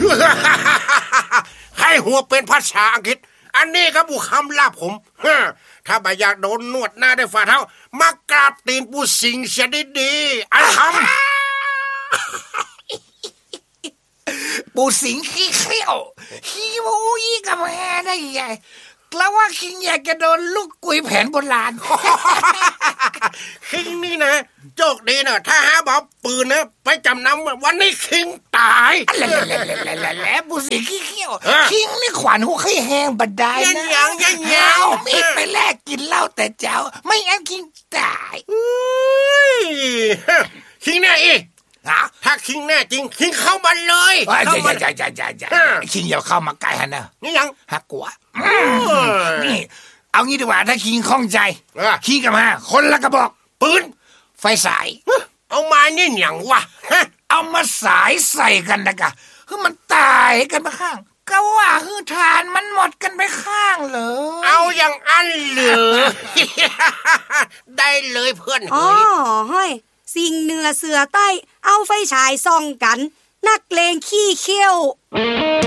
ให้หัวเป็นภาษาอังกฤษอันนี้ครับบุคำลาผมถ้าบ่อยากโดนนวดหน้าด้วยฝ่าเท้ามากราบตีนปูสิงเสียดีๆอันคำปูสิงขี้เขี้ยวขี้มูยี่กับแม่ได้ใหญ่แล้วว่าคิงอยากจะโดนลูกกุยแผนโบราณคิงนี่นะโชคดีนะถ้าหาบอปืนนะไปจำนำวันนี้คิงตายแล้วปูสิงขี้เขี้ยวคิงนี่ขวัญหัวขี้แห้งบัดได้นะยังมีดไปแลกกินเหล้าแต่เจ้าไม่งั้นคิงตายคิงแน่อีกถ้าคิงแน่จริงคิงเข้ามาเลยอย่าคิงอย่าเข้ามาใกล้ฮะนะนี่ยังฮักกลัวนี่เอางี้ดีกว่าถ้าคิงข้องใจคิงกับมาคนละกระบอกปืนไฟสายเอามานี่อย่างวะเอามาสายใส่กันนะกะคือมันตายกันไปข้างก็ว่าคือทานมันหมดกันไปข้างเลยเอาอย่างอันเหลือได้เลยเพื่อนอ๋อเฮ้ยสิ่งเหนือเสือใต้เอาไฟฉายส่องกันนักเลงขี้เขี้ยว